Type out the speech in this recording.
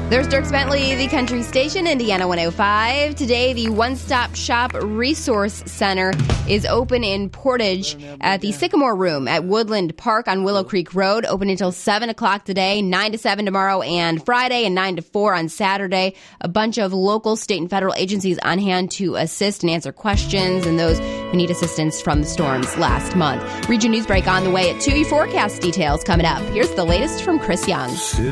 There's Dierks Bentley, the country station, Indiana 105. Today, the One Stop Shop Resource Center is open in Portage at the Sycamore Room at Woodland Park on Willow Creek Road. Open until 7 o'clock today, 9 to 7 tomorrow and Friday, and 9 to 4 on Saturday. A bunch of local, state, and federal agencies on hand to assist and answer questions and those who need assistance from the storms last month. Region Newsbreak on the way at 2. Your forecast details coming up. Here's the latest from Chris Young.